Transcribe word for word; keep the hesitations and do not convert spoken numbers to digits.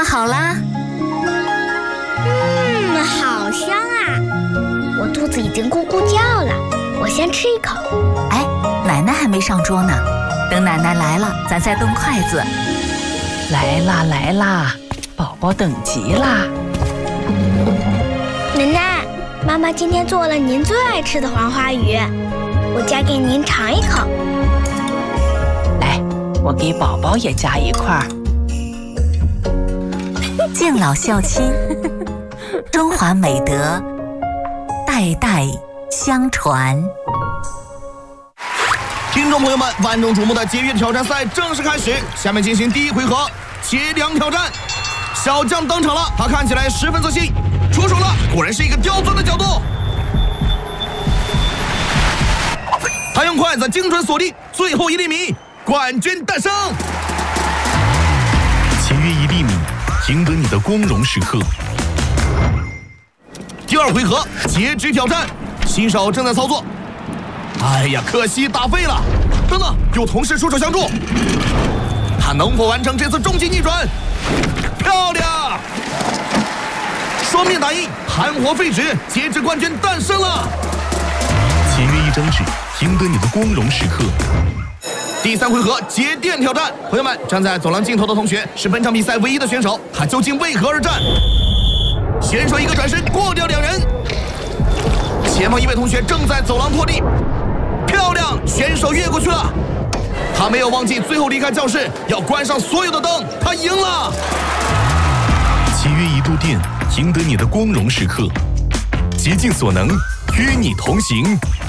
做好啦？ 嗯，好香啊！我肚子已经咕咕叫了，我先吃一口。 哎，奶奶还没上桌呢，等奶奶来了，咱再动筷子。 来啦来啦，宝宝等急啦！ 奶奶，妈妈今天做了您最爱吃的黄花鱼，我夹给您尝一口。 来，我给宝宝也夹一块儿。 敬老孝亲，中华美德代代相传。 听众朋友们，万众瞩目的节约挑战赛正式开始，下面进行第一回合切梁挑战。小将登场了，他看起来十分自信，出手了，果然是一个刁钻的角度。他用筷子精准锁定最后一粒米，冠军诞生。 节约一粒米，赢得你的光荣时刻。 第二回合截肢挑战，新手正在操作。哎呀，可惜打废了！等等，有同事出手相助，他能否完成这次终极逆转？漂亮！双面打印，含活废纸，截肢冠军诞生了！ 节约一张纸，赢得你的光荣时刻。 第三回合节电挑战，朋友们，站在走廊尽头的同学是本场比赛唯一的选手，他究竟为何而战？选手一个转身过掉两人，前方一位同学正在走廊拖地，漂亮，选手越过去了，他没有忘记最后离开教室要关上所有的灯，他赢了。 节约一度电，赢得你的光荣时刻，竭尽所能，与你同行。